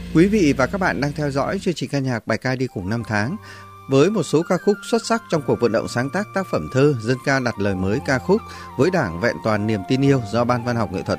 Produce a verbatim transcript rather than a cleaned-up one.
Quý vị và các bạn đang theo dõi chương trình ca nhạc Bài ca đi cùng năm tháng với một số ca khúc xuất sắc trong cuộc vận động sáng tác tác phẩm thơ, dân ca đặt lời mới ca khúc với Đảng vẹn toàn niềm tin yêu do Ban Văn học nghệ thuật